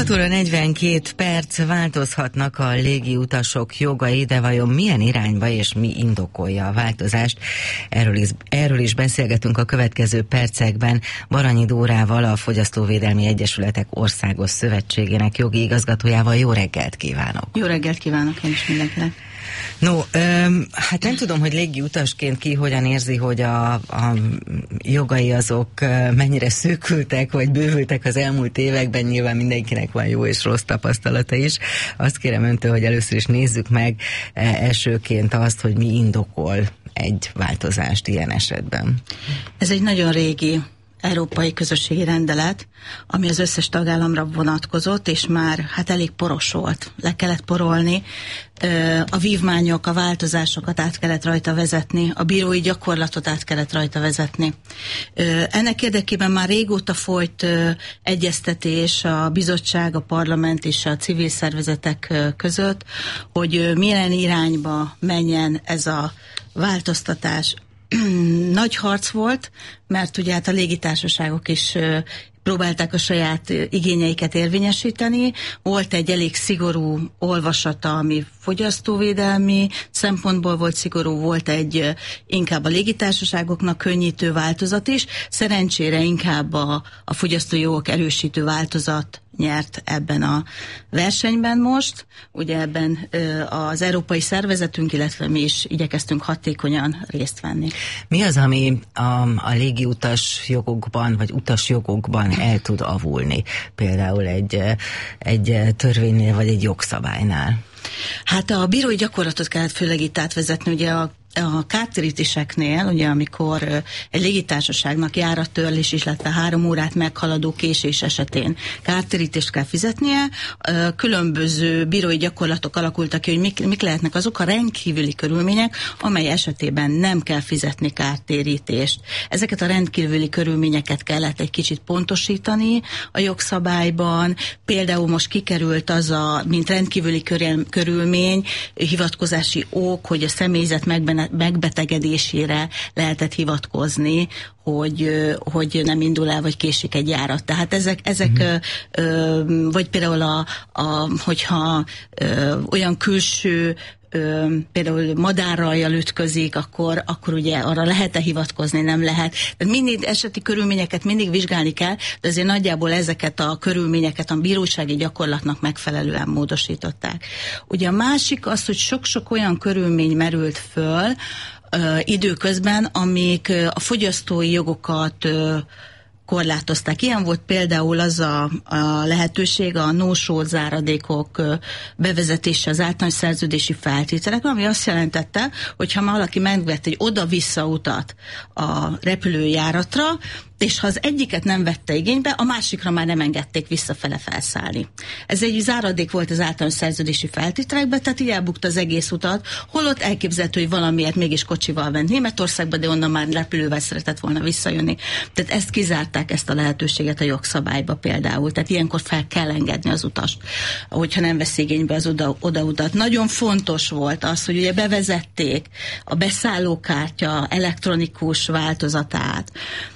6 óra 42 perc, változhatnak a légiutasok jogai, de vajon milyen irányba és mi indokolja a változást? Erről is beszélgetünk a következő percekben Baranyi Dórával, a Fogyasztóvédelmi Egyesületek Országos Szövetségének jogi igazgatójával. Jó reggelt kívánok! Jó reggelt kívánok én is mindenkinek! No, hát nem tudom, hogy légiutasként ki hogyan érzi, hogy a jogai azok mennyire szűkültek, vagy bővültek az elmúlt években. Nyilván mindenkinek van jó és rossz tapasztalata is. Azt kérem öntől, hogy először is nézzük meg elsőként azt, hogy mi indokol egy változást ilyen esetben. Ez egy nagyon régi európai közösségi rendelet, ami az összes tagállamra vonatkozott, és már hát elég poros volt. Le kellett porolni, a vívmányok, a változásokat át kellett rajta vezetni, a bírói gyakorlatot át kellett rajta vezetni. Ennek érdekében már régóta folyt egyeztetés a bizottság, a parlament és a civil szervezetek között, hogy milyen irányba menjen ez a változtatás. Nagy harc volt, mert ugye hát a légitársaságok is próbálták a saját igényeiket érvényesíteni. Volt egy elég szigorú olvasata, ami fogyasztóvédelmi szempontból volt szigorú, volt egy inkább a légitársaságoknak könnyítő változat is. Szerencsére inkább a fogyasztói jogok erősítő változat nyert ebben a versenyben most. Ugye ebben az európai szervezetünk, illetve mi is igyekeztünk hatékonyan részt venni. Mi az, ami a légiutas jogokban, vagy utasjogokban el tud avulni? Például egy törvénynél, vagy egy jogszabálynál? Hát a bírói gyakorlatot kellett főleg itt átvezetni, ugye a kártérítéseknél, ugye amikor egy légitársaságnak járattörlés is, illetve 3 órát meghaladó késés esetén kártérítést kell fizetnie, különböző bírói gyakorlatok alakultak ki, hogy mik lehetnek azok a rendkívüli körülmények, amely esetében nem kell fizetni kártérítést. Ezeket a rendkívüli körülményeket kellett egy kicsit pontosítani a jogszabályban. Például most kikerült az mint rendkívüli körülmény, hivatkozási ok, hogy a személyzet megbetegedésére lehetett hivatkozni, hogy nem indul el, vagy késik egy járat. Tehát ezek vagy például hogyha olyan külső például madárrajjal ütközik, akkor ugye arra lehet-e hivatkozni, nem lehet. Tehát mindig eseti körülményeket mindig vizsgálni kell, de azért nagyjából ezeket a körülményeket a bírósági gyakorlatnak megfelelően módosították. Ugye a másik az, hogy sok-sok olyan körülmény merült föl időközben, amik a fogyasztói jogokat korlátozták. Ilyen volt például az a lehetőség, a no-show záradékok bevezetése az általános szerződési feltételekben, ami azt jelentette, hogy ha valaki megvett egy oda-vissza utat a repülőjáratra, és ha az egyiket nem vette igénybe, a másikra már nem engedték visszafele felszállni. Ez egy záradék volt az általános szerződési feltételekben, tehát így elbukta az egész utat, holott elképzelhető, hogy valamiért mégis kocsival ment Németországba, de onnan már repülővel szeretett volna visszajönni. Tehát ezt kizárták, ezt a lehetőséget a jogszabályba például. Tehát ilyenkor fel kell engedni az utast, hogyha nem vesz igénybe az oda-utat. Nagyon fontos volt az, hogy ugye bevezették a beszállókártya elektronikus változatát,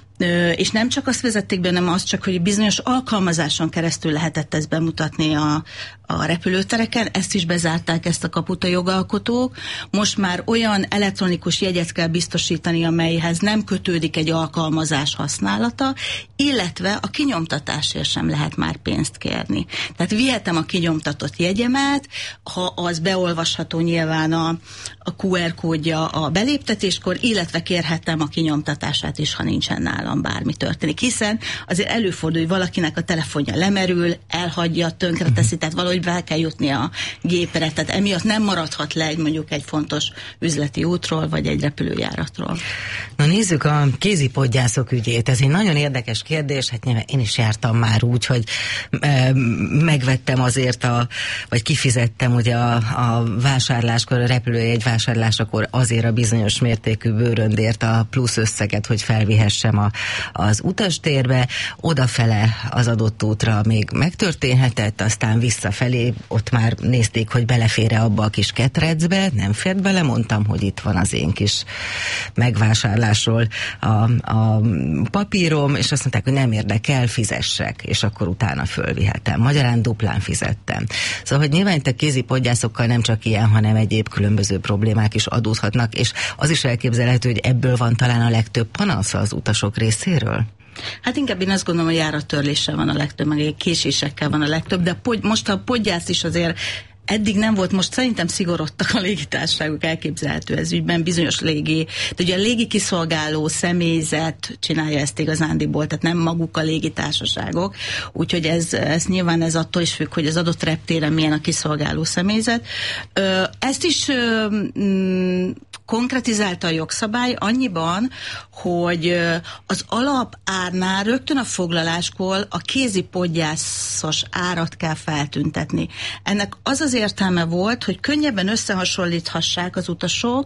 és nem csak azt vezették be, hanem azt csak, hogy bizonyos alkalmazáson keresztül lehetett ezt bemutatni a repülőtereken, ezt is bezárták, ezt a kaput a jogalkotók. Most már olyan elektronikus jegyet kell biztosítani, amelyhez nem kötődik egy alkalmazás használata, illetve a kinyomtatásért sem lehet már pénzt kérni. Tehát vihetem a kinyomtatott jegyemet, ha az beolvasható nyilván a QR kódja a beléptetéskor, illetve kérhetem a kinyomtatását is, ha nincsen nálam bármi történik. Hiszen azért előfordul, hogy valakinek a telefonja lemerül, elhagyja, tönkreteszi, tehát valahogy be kell jutni a gépre, tehát emiatt nem maradhat le mondjuk egy fontos üzleti útról, vagy egy repülőjáratról. Na nézzük a kézipodgyászok ügyét. Ez egy nagyon érdekes kérdés, hát nyilván én is jártam már úgy, hogy megvettem azért, vagy kifizettem ugye a vásárláskor, a repülőjegy vásárlásakor azért a bizonyos mértékű bőröndért a plusz összeget, hogy felvihessem a az utastérbe, odafele az adott útra még megtörténhetett, aztán visszafelé ott már nézték, hogy belefér-e abba a kis ketrecbe, nem fért bele, mondtam, hogy itt van az én kis megvásárlásról a papírom, és azt mondták, hogy nem érdekel, fizessek, és akkor utána fölvihetem. Magyarán duplán fizettem. Szóval, hogy nyilván itt a kézipodgyászokkal nem csak ilyen, hanem egyéb különböző problémák is adódhatnak, és az is elképzelhető, hogy ebből van talán a legtöbb panasz az utasok részéről? Hát inkább én azt gondolom, hogy járattörléssel van a legtöbb, meg késésekkel van a legtöbb, de most a podgyász is azért eddig nem volt, most szerintem szigorodtak a légitársaságok, elképzelhető ez ügyben, bizonyos légi, de ugye a légi kiszolgáló személyzet csinálja ezt igazándiból, tehát nem maguk a légitársaságok, úgyhogy ez nyilván ez attól is függ, hogy az adott reptéren milyen a kiszolgáló személyzet. Ezt is konkretizálta a jogszabály annyiban, hogy az alapárnál rögtön a foglaláskor a kézipodgyászos árat kell feltüntetni. Ennek az értelme volt, hogy könnyebben összehasonlíthassák az utasok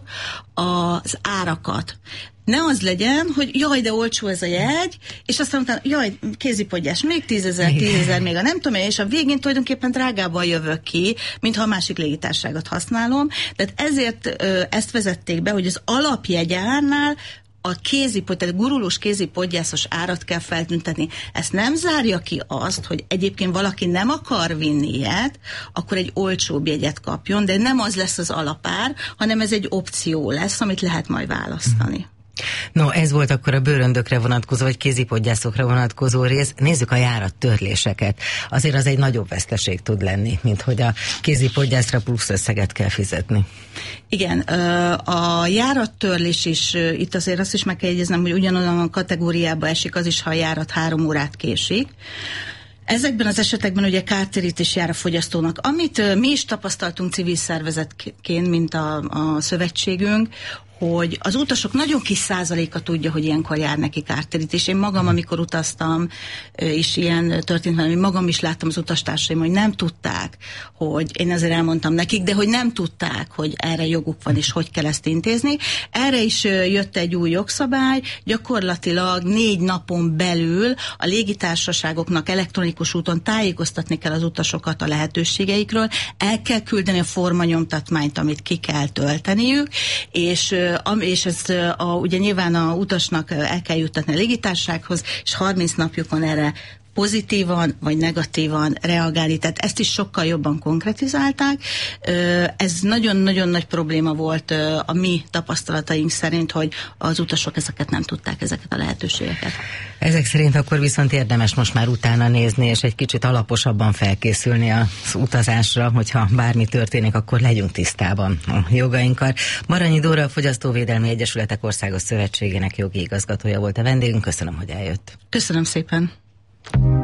az árakat. Ne az legyen, hogy jaj, de olcsó ez a jegy, és aztán utána, jaj, kézipodgyás, még 10 000, még a nem tudom, és a végén tulajdonképpen drágában jövök ki, mintha a másik légitársaságot használom. Tehát ezért ezt vezették be, hogy az alapjegyárnál a tehát gurulós kézipodgyászos árat kell feltüntetni. Ezt nem zárja ki azt, hogy egyébként valaki nem akar vinni ilyet, akkor egy olcsóbb jegyet kapjon, de nem az lesz az alapár, hanem ez egy opció lesz, amit lehet majd választani. No, ez volt akkor a bőröndökre vonatkozó, vagy kézipodgyászokra vonatkozó rész. Nézzük a járattörléseket. Azért az egy nagyobb veszteség tud lenni, mint hogy a kézipodgyászra plusz összeget kell fizetni. Igen, a járattörlés is, itt azért azt is meg kell jegyeznem, hogy ugyanolyan a kategóriába esik az is, ha a járat 3 órát késik. Ezekben az esetekben ugye kártérítés jár a fogyasztónak. Amit mi is tapasztaltunk civil szervezetként, mint a szövetségünk, hogy az utasok nagyon kis százaléka tudja, hogy ilyenkor jár neki kártérítés. Én magam, amikor utaztam, és ilyen történt velem, magam is láttam az utastársaim, hogy nem tudták, hogy én azért elmondtam nekik, de hogy nem tudták, hogy erre joguk van, és hogy kell ezt intézni. Erre is jött egy új jogszabály, gyakorlatilag 4 napon belül a légitársaságoknak elektronikus úton tájékoztatni kell az utasokat a lehetőségeikről, el kell küldeni a formanyomtatmányt, amit ki kell tölteniük, és ez ugye nyilván a utasnak el kell juttatni a légitársasághoz, és 30 napjuk van erre pozitívan vagy negatívan reagálni. Tehát ezt is sokkal jobban konkretizálták. Ez nagyon-nagyon nagy probléma volt a mi tapasztalataink szerint, hogy az utasok ezeket nem tudták, ezeket a lehetőségeket. Ezek szerint akkor viszont érdemes most már utána nézni, és egy kicsit alaposabban felkészülni az utazásra, hogyha bármi történik, akkor legyünk tisztában a jogainkkal. Baranyi Dóra, a Fogyasztóvédelmi Egyesületek Országos Szövetségének jogi igazgatója volt a vendégünk. Köszönöm, hogy eljött. Köszönöm szépen.